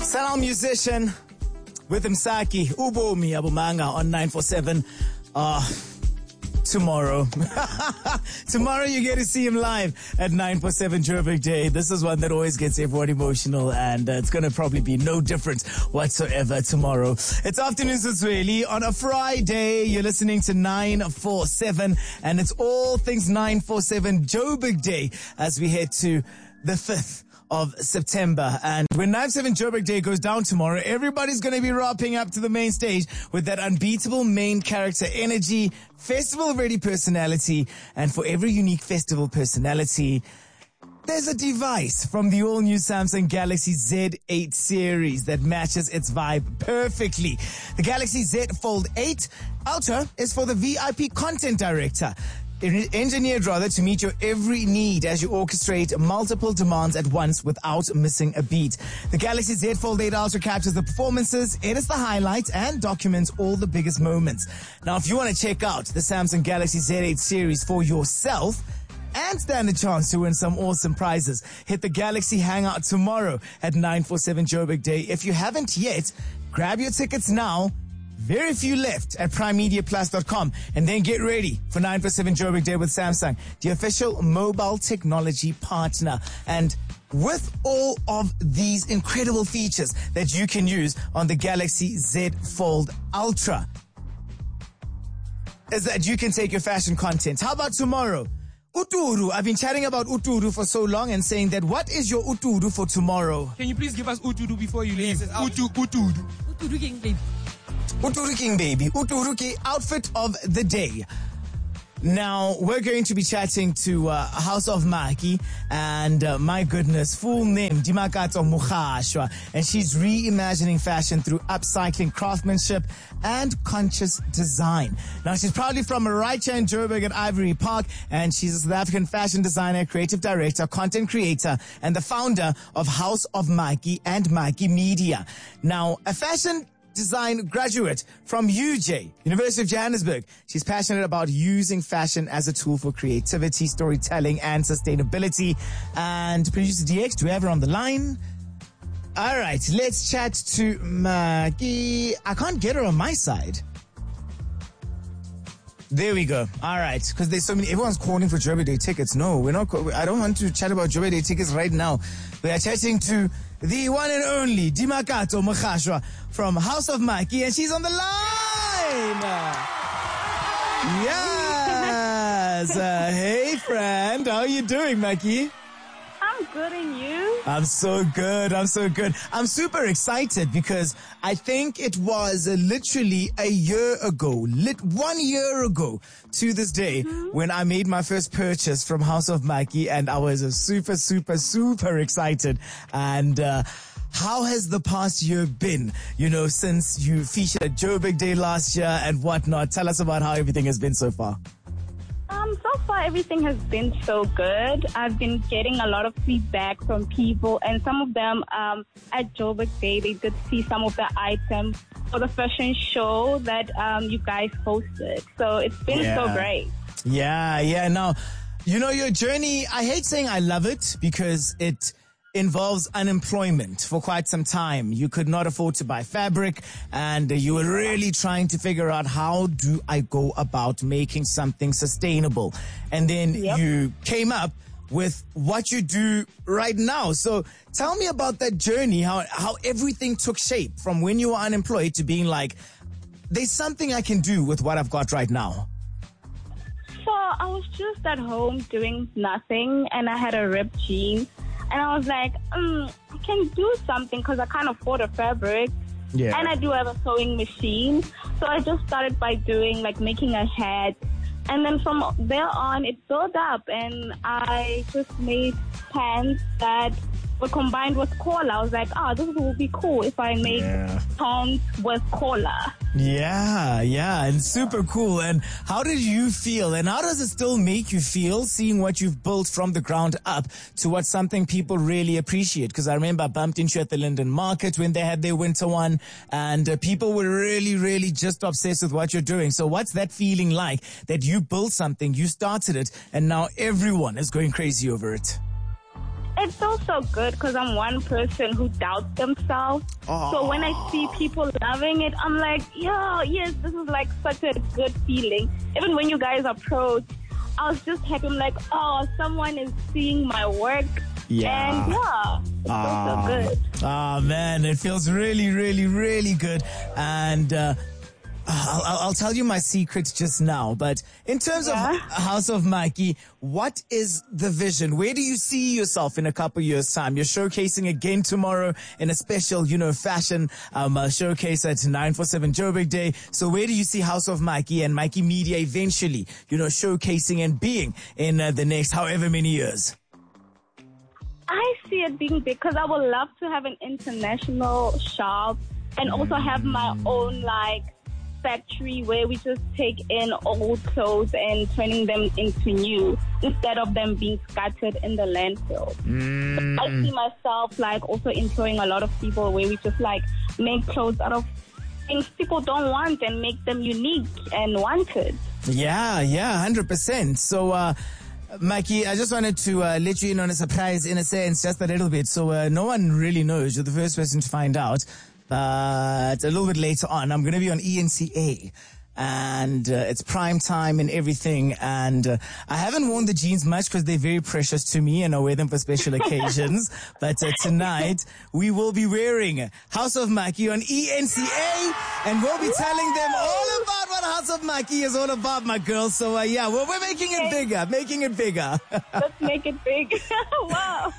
Sound musician with Msaki, Ubomi Abumanga on 947. Tomorrow. Tomorrow you get to see him live at 947 Joburg Day. This is one that always gets everyone emotional, and it's going to probably be no different whatsoever tomorrow. It's Afternoons with Zweli on a Friday. You're listening to 947, and it's all things 947 Joburg Day as we head to the 5th of September. And when 9/7 Joburg Day goes down tomorrow, everybody's going to be wrapping up to the main stage with that unbeatable main character energy, festival-ready personality, and for every unique festival personality, there's a device from the all-new Samsung Galaxy Z8 series that matches its vibe perfectly. The Galaxy Z Fold 8 Ultra is for the VIP content director, engineered rather to meet your every need as you orchestrate multiple demands at once without missing a beat. The Galaxy Z Fold 8 Ultra captures the performances, edits the highlights, and documents all the biggest moments. Now, if you want to check out the Samsung Galaxy Z8 series for yourself and stand a chance to win some awesome prizes, hit the Galaxy Hangout tomorrow at 947 Joburg Day. If you haven't yet, grab your tickets now. Very few left at primemediaplus.com, and then get ready for 947 Joburg Day with Samsung, the official mobile technology partner. And with all of these incredible features that you can use on the Galaxy Z Fold Ultra, is that you can take your fashion content. How about tomorrow? Uturu. I've been chatting about Uturu for so long and saying that, what is your Uturu for tomorrow? Can you please give us Uturu before you leave? Uturu. Uturu King Baby. Uturu King Baby. Uturu King outfit of the day. Now, we're going to be chatting to House of Maki, and my goodness, full name, Dimakato Mukhashwa, and she's reimagining fashion through upcycling, craftsmanship, and conscious design. Now, she's proudly from Raicha in Joburg at Ivory Park, and she's a South African fashion designer, creative director, content creator, and the founder of House of Maki and Maki Media. Now, a fashion design graduate from UJ, University of Johannesburg. She's passionate about using fashion as a tool for creativity, storytelling, and sustainability. And producer DX, do we have her on the line? All right, let's chat to Maggie. I can't get her on my side. There we go. All right, because there's so many. Everyone's calling for Joburg Day tickets. No, we're not. I don't want to chat about Joburg Day tickets right now. We are chatting to the one and only Dimakato Mukhashwa from House of Maki, and she's on the line. Yes. Hey, friend. How are you doing, Maki? I'm good, and you? I'm so good. I'm super excited because I think it was literally a year ago, 1 year ago to this day, when I made my first purchase from House of Maki, and I was super excited. And how has the past year been, since you featured at Joburg Day last year and whatnot? Tell us about how everything has been so far. So far, everything has been so good. I've been getting a lot of feedback from people, and some of them at Joburg Day, they did see some of the items for the fashion show that you guys hosted. So it's been so great. Yeah. Now, your journey, I hate saying I love it because it involves unemployment for quite some time. You could not afford to buy fabric, and you were really trying to figure out, how do I go about making something sustainable? And then you came up with what you do right now. So tell me about that journey, how everything took shape from when you were unemployed to being like, there's something I can do with what I've got right now. So I was just at home doing nothing, and I had a ripped jean. And I was like, I can do something because I can't afford a fabric. Yeah. And I do have a sewing machine. So I just started by making a hat. And then from there on, it built up. And I just made pants that were combined with collar. I was like, this will be cool if I make pants with collar. Yeah, and super cool. And how did you feel? And how does it still make you feel seeing what you've built from the ground up to what something people really appreciate? Because I remember I bumped into you at the Linden Market when they had their winter one, and people were really just obsessed with what you're doing. So what's that feeling like, that you built something, you started it, and now everyone is going crazy over it? It feels so good because I'm one person who doubts themselves. Oh. So when I see people loving it, I'm like, yeah, yes, this is like such a good feeling. Even when you guys approached, I was just happy. I'm like, oh, someone is seeing my work. Yeah. And yeah, it feels so good. Oh, man, it feels really, really, really good. And I'll tell you my secret just now. But in terms of House of Mikey, what is the vision? Where do you see yourself in a couple years' time? You're showcasing again tomorrow in a special, fashion showcase at 947 Joburg Day. So where do you see House of Mikey and Mikey Media eventually, showcasing and being in the next however many years? I see it being big because I would love to have an international shop and also have my own factory where we just take in old clothes and turning them into new instead of them being scattered in the landfill. I see myself also employing a lot of people where we just make clothes out of things people don't want and make them unique and wanted. Yeah, 100%. So, Mikey, I just wanted to let you in on a surprise in a sense, just a little bit. So no one really knows. You're the first person to find out. But a little bit later on, I'm going to be on ENCA. And it's prime time and everything. And I haven't worn the jeans much because they're very precious to me and I wear them for special occasions. But tonight, we will be wearing House of Mikey on ENCA. And we'll be telling them all about what House of Mikey is all about, my girl. So, we're making it bigger. Let's make it big. Wow.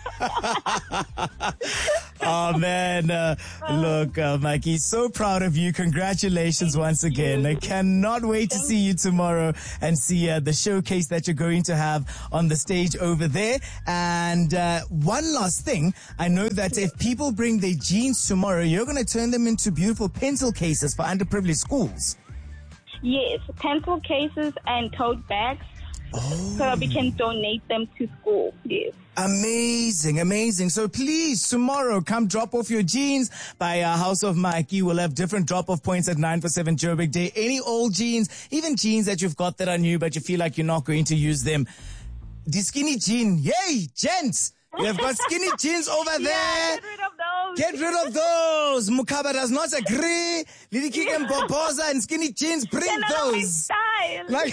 Oh, man. Look, Mikey, so proud of you. Congratulations once again. I cannot wait to see you tomorrow and see the showcase that you're going to have on the stage over there. And one last thing. I know that if people bring their jeans tomorrow, you're going to turn them into beautiful pencil cases for underprivileged schools. Yes, pencil cases and tote bags. So that we can donate them to school. Yes. Amazing. So please, tomorrow, come drop off your jeans by House of Mikey. We'll have different drop-off points at 947 Joburg Day. Any old jeans, even jeans that you've got that are new, but you feel like you're not going to use them. The skinny jean. Yay, gents. We have got skinny jeans over there. Yeah, get rid of those. Get rid of those. Mukaba does not agree. Lily Kik and Boboza and skinny jeans, bring those. Like,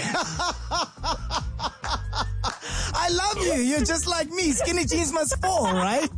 I love you. You're just like me. Skinny jeans must fall, right?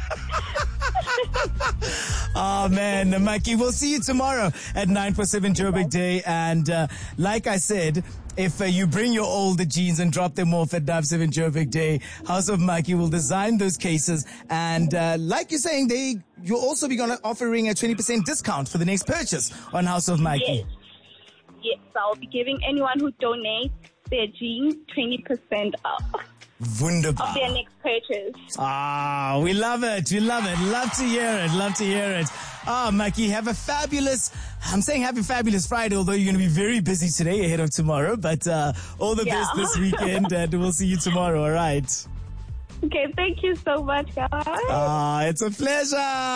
Oh, man. Mikey, we'll see you tomorrow at 947 Joburg Day. And like I said, if you bring your older jeans and drop them off at 97 Joburg Day, House of Mikey will design those cases. And like you're saying, you'll also be offering a 20% discount for the next purchase on House of Mikey. Yes, I'll be giving anyone who donates their jeans 20% off. Wunderbar. Of their next purchase. Ah, we love it. Love to hear it. Ah, Mikey, happy fabulous Friday, although you're going to be very busy today ahead of tomorrow. But all the best this weekend, and we'll see you tomorrow, all right? Okay, thank you so much, guys. It's a pleasure.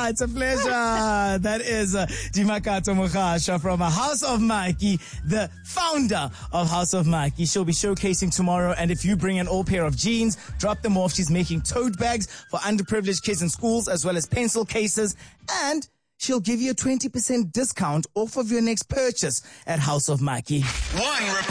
That is Dimakato Mukhasha from House of Mikey, the founder of House of Mikey. She'll be showcasing tomorrow, and if you bring an old pair of jeans, drop them off. She's making tote bags for underprivileged kids in schools, as well as pencil cases, and she'll give you a 20% discount off of your next purchase at House of Mikey.